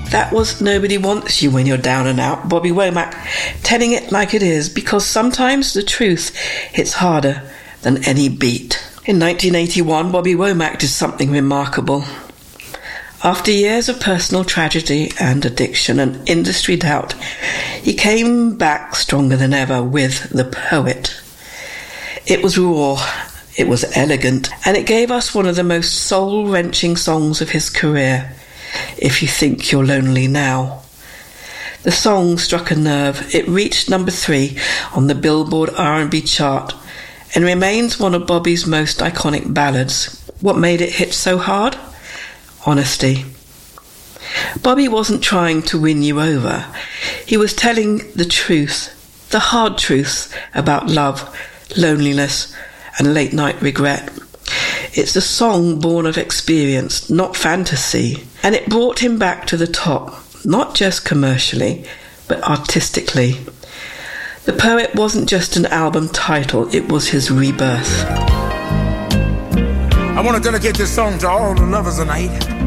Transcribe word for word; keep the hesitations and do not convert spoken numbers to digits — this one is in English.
That was Nobody Wants You When You're Down and Out, Bobby Womack telling it like it is, because sometimes the truth hits harder than any beat. In nineteen eighty-one, Bobby Womack did something remarkable. After years of personal tragedy and addiction and industry doubt, he came back stronger than ever with The Poet. It was raw, it was elegant, and it gave us one of the most soul-wrenching songs of his career, If You Think You're Lonely Now. The song struck a nerve. It reached number three on the Billboard R and B chart and remains one of Bobby's most iconic ballads. What made it hit so hard? Honesty. Bobby wasn't trying to win you over. He was telling the truth, the hard truth about love, loneliness, and late-night regret. It's a song born of experience, not fantasy, and it brought him back to the top, not just commercially, but artistically. The Poet wasn't just an album title, it was his rebirth. I want to dedicate this song to all the lovers tonight.